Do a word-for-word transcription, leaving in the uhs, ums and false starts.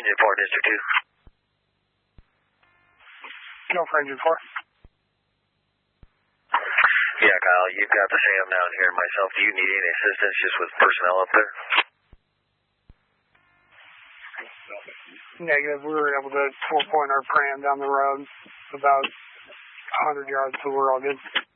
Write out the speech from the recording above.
engine four, District two. Go for engine four. Yeah, Kyle, you've got the Sam down here myself. Do you need any assistance just with personnel up there? Negative. We were able to four-point our pram down the road about one hundred yards, so we're all good.